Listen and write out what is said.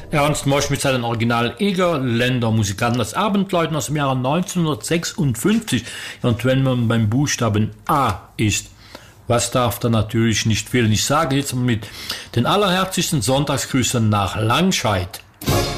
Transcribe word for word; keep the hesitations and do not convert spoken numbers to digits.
Ernst Mosch mit seinen Original Egerländer Musikanten, das Abendläuten aus dem Jahre neunzehnhundertsechsundfünfzig. Und wenn man beim Buchstaben A ist, was darf da natürlich nicht fehlen? Ich sage jetzt mal mit den allerherzlichsten Sonntagsgrüßen nach Langscheid.